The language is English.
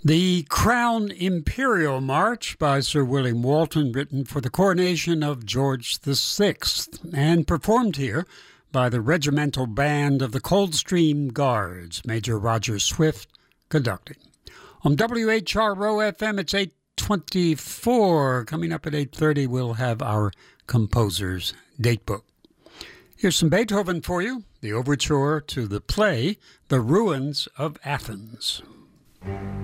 The Crown Imperial March by Sir William Walton, written for the coronation of George VI, and performed here by the Regimental Band of the Coldstream Guards, Major Roger Swift conducting. On WHRO-FM, it's 8:24. Coming up at 8:30, we'll have our composer's datebook. Here's some Beethoven for you, the overture to the play The Ruins of Athens.